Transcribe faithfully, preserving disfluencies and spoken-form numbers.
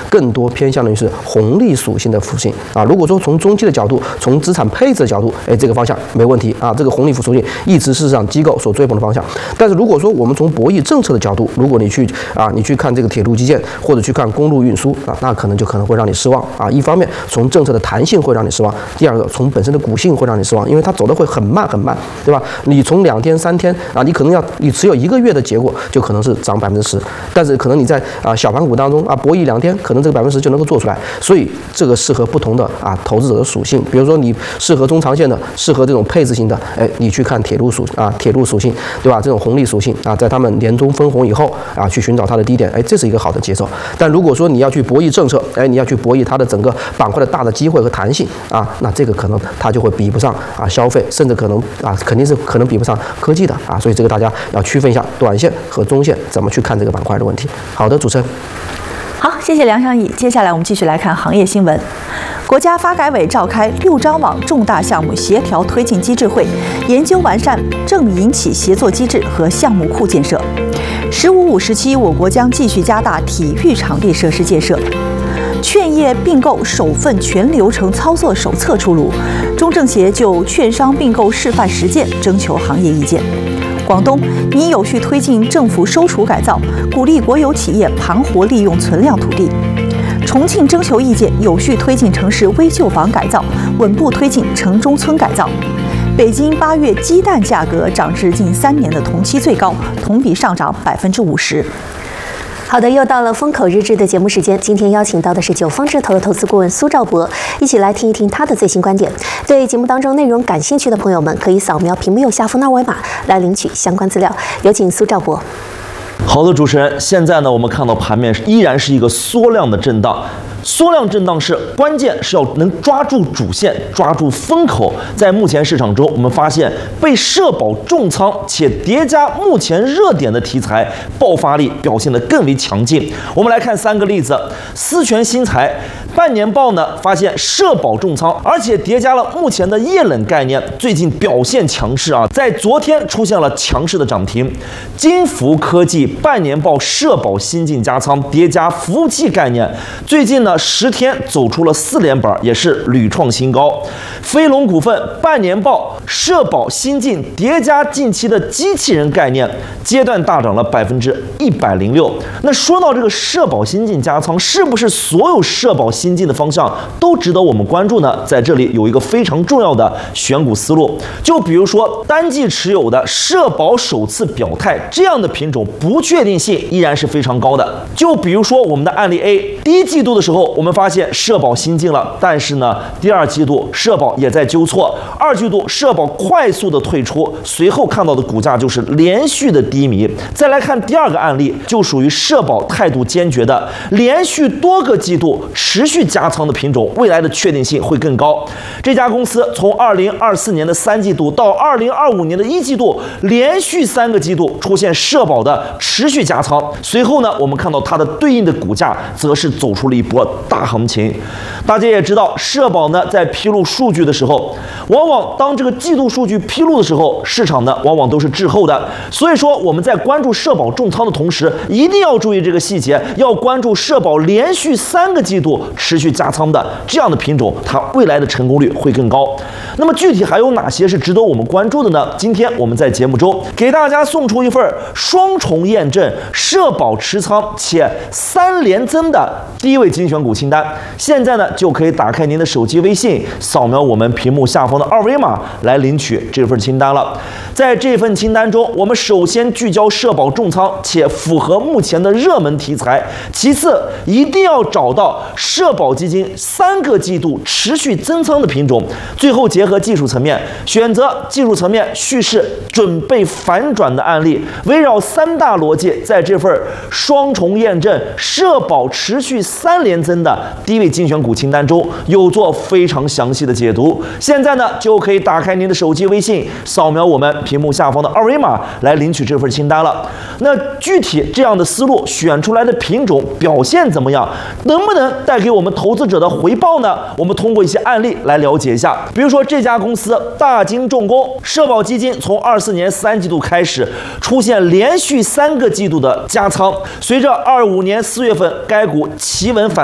更多偏向于是红利属性的属性啊。如果说从中期的角度，从资产配置的角度，哎，这个方向没问题啊，这个红利属性一直是市场机构所追捧的方向。但是如果说我们从博弈政策的角度，如果你去啊，你去看这个铁路基建或者去看公路运输啊，那可能就可能会让你失望啊。一方面从政策的弹性会让你失望，第二个从本身的股性会让你失望，因为它走的会很慢很慢，对吧？你从两天三天啊，你可能要你持有一个月的结果，就可能是涨百分之十，但是可能你在啊小盘股当中啊博弈两天，可能这个百分之十就能够做出来。所以这个适合不同的啊投资者的属性，比如说你适合中长线的，适合这种配置型的，哎，你去看铁路属啊铁路属性，对吧？这种红利属性啊，在他们年终分红以后啊，去寻找它的低点，哎，这是一个好的节奏。但如果说你要去博弈政策，哎，你要去博弈它的整个板块的大的机会和弹性啊，那这个可能它就会比不上啊消费，甚至可能啊肯定是可能比不上科技的啊，所以这个大家要区分一下短线和中线怎么去看这个板块的问题。好的，主持人。 好，谢谢梁尚义。接下来我们继续来看行业新闻。国家发改委召开六张网重大项目协调推进机制会，研究完善政营企协作机制和项目库建设。“十五五”时期，我国将继续加大体育场地设施建设。券业并购首份全流程操作手册出炉，中政协就券商并购示范实践征求行业意见。广东拟有序推进政府收储改造，鼓励国有企业盘活利用存量土地。重庆征求意见，有序推进城市危旧房改造，稳步推进城中村改造。北京八月鸡蛋价格涨至近三年的同期最高，同比上涨百分之五十。 好的，又到了风口日志的节目时间。今天邀请到的是九方智投的投资顾问苏兆博，一起来听一听他的最新观点。对节目当中内容感兴趣的朋友们，可以扫描屏幕右下方的二维码来领取相关资料。有请苏兆博。 好的，主持人，现在呢，我们看到盘面依然是一个缩量的震荡。缩量震荡是关键是要能抓住主线，抓住风口。在目前市场中，我们发现被社保重仓且叠加目前热点的题材，爆发力表现得更为强劲。我们来看三个例子：思泉新材半年报呢，发现社保重仓，而且叠加了目前的液冷概念，最近表现强势啊，在昨天出现了强势的涨停。金福科技半年报社保新进加仓，叠加服务器概念，最近呢十天走出了四连板，也是屡创新高。飞龙股份半年报社保新进叠加近期的机器人概念，阶段大涨了百分之一百零六。那说到这个社保新进加仓，是不是所有社保新进的方向都值得我们关注呢？在这里有一个非常重要的选股思路，就比如说单季持有的社保首次表态这样的品种，不确定性依然是非常高的。就比如说我们的案例 A， 第一季度的时候，我们发现社保新进了，但是呢，第二季度社保也在纠错，二季度社保快速的退出，随后看到的股价就是连续的低迷。再来看第二个案例，就属于社保态度坚决的，连续多个季度持续加仓的品种，未来的确定性会更高。这家公司从二零二四年的三季度到二零二五年的一季度，连续三个季度出现社保的持续加仓，随后呢，我们看到它的对应的股价则是走出了一波大行情。大家也知道，社保呢在披露数据的时候，往往当这个季度数据披露的时候，市场呢往往都是滞后的。所以说我们在关注社保重仓的同时，一定要注意这个细节，要关注社保连续三个季度持续加仓的这样的品种，它未来的成功率会更高。那么具体还有哪些是值得我们关注的呢？今天我们在节目中给大家送出一份双重验证社保持仓且三连增的低位精选股清单。现在呢就可以打开您的手机微信，扫描我们屏幕下方的二维码来领取这份清单了。在这份清单中，我们首先聚焦社保重仓且符合目前的热门题材，其次一定要找到社保基金三个季度持续增仓的品种，最后结合技术层面，选择技术层面蓄势准备反转的案例，围绕三大逻辑，在这份双重验证社保持续三连增的低位精选股清单中有做非常详细的解读。现在呢就可以打开您的手机微信，扫描我们屏幕下方的二维码来领取这份清单了。那具体这样的思路选出来的品种表现怎么样，能不能带给我们投资者的回报呢？我们通过一些案例来了解一下。比如说这家公司大金重工社保基金，从二四年三季度开始出现连续三个季度的加仓，随着二五年四月份该股企稳反